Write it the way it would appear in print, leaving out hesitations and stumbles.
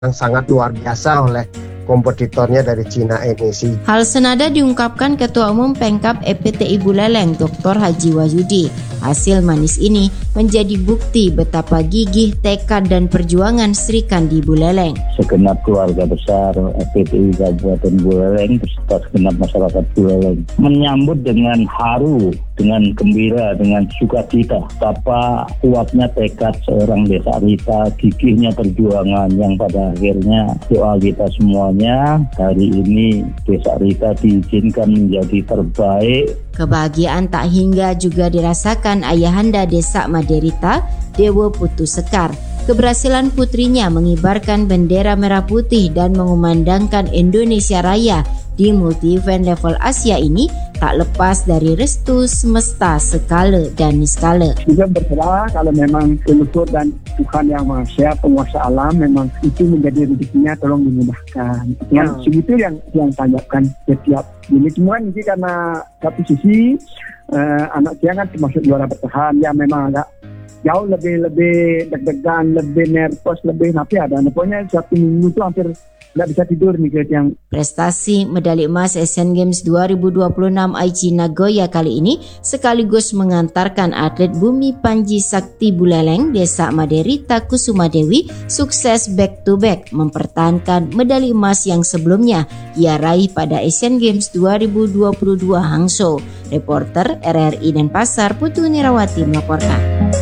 sangat luar biasa oleh kompetitornya dari Cina ini sih. Hal senada diungkapkan Ketua Umum Pemkab EPTI Buleleng, Dr. Haji Wahyudi. Hasil manis ini menjadi bukti betapa gigih, tekad dan perjuangan Sri Kandi Buleleng. Segenap keluarga besar EPTI Kabupaten Buleleng beserta segenap masyarakat Buleleng menyambut dengan haru, dengan gembira, dengan sukacita betapa kuatnya tekad seorang Desa Rita, gigihnya perjuangan yang pada akhirnya doa kita semuanya hari ini Desa Rita diizinkan menjadi terbaik. Kebahagiaan tak hingga juga dirasakan ayahanda Desa Maderita, Dewo Putu Sekar. Keberhasilan putrinya mengibarkan bendera merah putih dan mengumandangkan Indonesia Raya di multi-event level Asia ini tak lepas dari restu semesta skala dan niskala. Juga berserah kalau memang leluhur dan Tuhan Yang Maha Esa, penguasa alam, memang itu menjadi rezekinya, tolong dimudahkan. Yang segitu yang tanyakan setiap ini semua ini karena satu sisi anak saya kan termasuk juara bertahan, ya memang agak jauh lebih deg-degan, lebih nervous, lebih tapi ada. Pokoknya satu minggu itu hampir nggak bisa tidur nih yang. Prestasi medali emas Asian Games 2026 Aichi Nagoya kali ini sekaligus mengantarkan atlet Bumi Panji Sakti Buleleng, Desa Maderita Kusuma Dewi sukses back to back mempertahankan medali emas yang sebelumnya ia raih pada Asian Games 2022 Hangzhou. Reporter RRI Denpasar Putu Nirawati melaporkan.